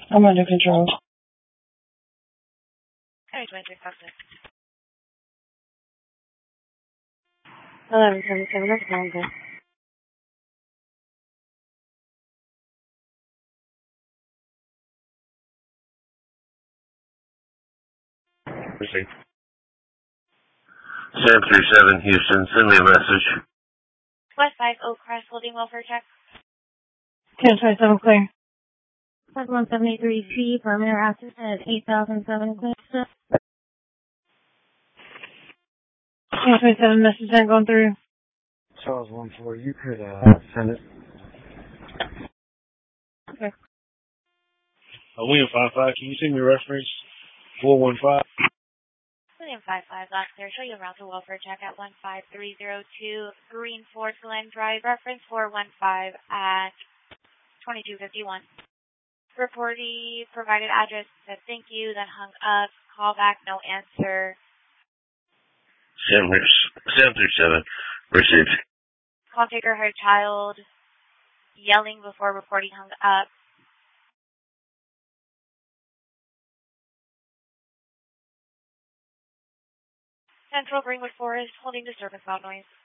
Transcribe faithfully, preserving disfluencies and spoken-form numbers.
I'm under control. Hey, twenty-three, five six. eleven seventy-seven, that's fine, good. Received. Sam three seven, Houston, send me a message. West five, Oak Crest, holding welfare check. ten twenty-seven, clear. That's one seventy-three P, perimeter access at eight thousand seven, clear. ten twenty-seven, message ain't going through. Charles one four, you could uh, send it. Okay. Uh, William five five, can you send me reference four one five? William five five, last clear. Show you around to welfare check at one five three zero two Green Forest Glen Drive. Reference four one five at twenty-two fifty-one. Reportee provided address, said thank you, then hung up. Call back, no answer. Sam three seven, received. Call taker heard child yelling before reporting hung up. Central Greenwood Forest, holding disturbance loud noise.